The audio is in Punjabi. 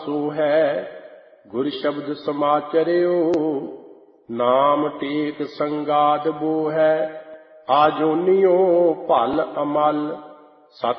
सो है गुर शब्द समाचर्यो, नाम टेक संगाद बो है, आजोनियो भल अमल।